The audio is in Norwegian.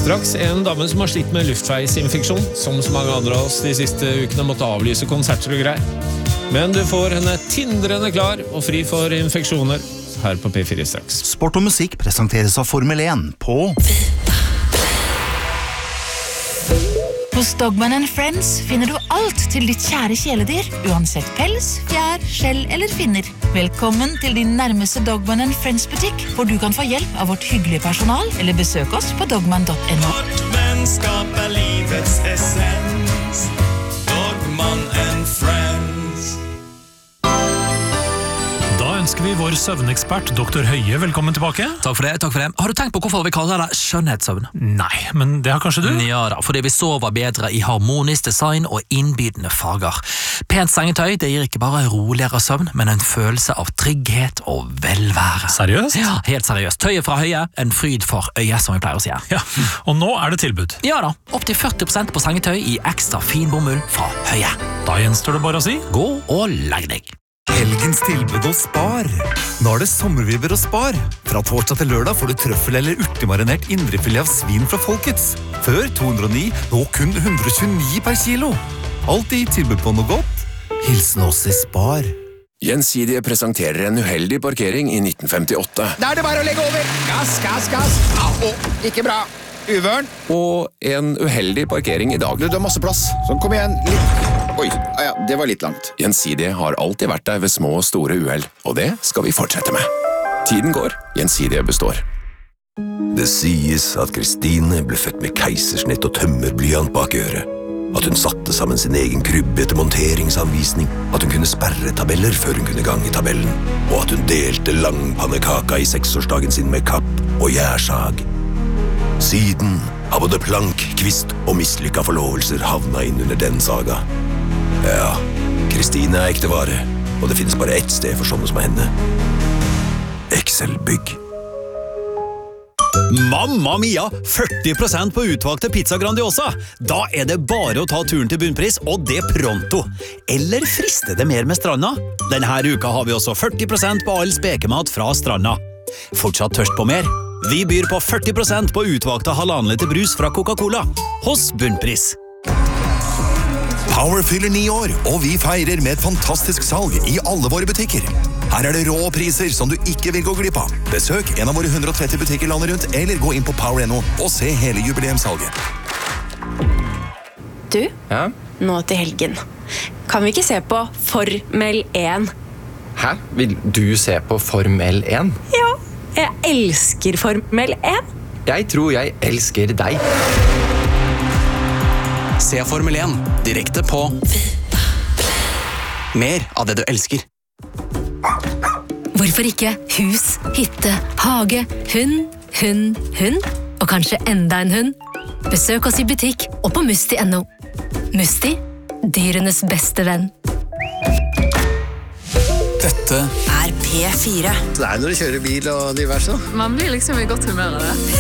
Straks en dame som har slitt med luftveisinfeksjon, som så mange andre av oss de siste ukene måtte avlyse konserter og greier. Men du får henne tindrende klar og fri for infeksjoner her på P4 straks. Sport og musikk presenteres av Formel 1 på... Hos Dogman & Friends finner du alt til ditt kjære kjæledyr, uansett pels, fjær, skjell eller finner. Velkommen til din nærmeste Dogman & Friends-butikk, hvor du kan få hjelp av vårt hyggelige personal, eller besøk oss på dogman.no. Vårt vennskap livets essens. Dogman & Friends. Da ønsker vi vår søvnekspert, Dr. Høie, velkommen tilbake. Takk for det. Har du tenkt på hvorfor vi kaller det skjønnhetssøvn? Nei, men det har kanskje du? Ja da, fordi vi sover bedre i harmonisk design og innbydende farger. Pent sengetøy, det gir ikke bare roligere søvn, men en følelse av trygghet og velvære. Seriøst? Ja, helt seriøst. Tøyet fra Høie, en fryd for øyet, som vi pleier å si. Ja, og nå er det tilbud. Ja da, opp til 40% på sengetøy i ekstra fin bomull fra Høie. Da gjenstår det bare å si. Gå og legg deg. Helgens tilbud hos Spar. Nå er det sommervibber hos Spar. Fra torsdag til lørdag får du trøffel eller urtemarinert indrefilet av svin fra Folkets. Før 209, nå kun 129 per kilo. Alltid tilbud på noe godt. Hilsen oss i Spar. Gjensidige presenterer en uheldig parkering i 1958. Da er det bare å legge over. Gass. Au, ikke bra. Uvørn. Og en uheldig parkering i dag. Du har masse plass. Så kom igjen, litt. Oi, ja, det var litt langt. Gjensidige har alltid vært der ved små og store uheld, og det skal vi fortsette med. Tiden går, Gjensidige består. Det sies at Kristine ble født med keisersnitt og tømmerblyant bak øret. At hun satte sammen sin egen krybbe etter monteringsanvisning. At hun kunne sperre tabeller før hun kunne gange tabellen. Og at hun delte langpannekaka i 6-årsdagen sin med kapp og gjærsag. Siden har både plank, kvist og mislykka forlovelser havna inn under den saga. Ja, Kristine er ekte vare, og det finnes bare ett sted for sånne som henne. Excel-bygg. Mamma mia, 40% på utvalgte pizza Grandiosa. Da er det bare å ta turen til bunnpris, og det pronto. Eller frister det mer med Stranda? Denne uka har vi også 40% på all spekemat fra Stranda. Fortsatt tørst på mer? Vi byr på 40% på utvalgte 1,5 liter brus fra Coca-Cola hos bunnpris. Power fyller 9 år, og vi feirer med et fantastisk salg i alle våre butikker. Her er det rå priser som du ikke vil gå glipp av. Besøk en av våre 130 butikker landet rundt, eller gå inn på Power.no og se hele jubileumssalget. Du, nå til helgen. Kan vi ikke se på Formel 1? Hæ? Vil du se på Formel 1? Ja, jeg elsker Formel 1. Jeg tror jeg elsker deg. Se Formel 1 direkte på mer av det du elsker. Hvorfor ikke hus, hytte, hage, hund, og kanskje enda en hund? Besøk oss i butikk og på Musti.no. Musti, dyrenes beste venn. Dette er P4. Det er når du kjører bil og diverse. Man blir liksom i godt humør av det.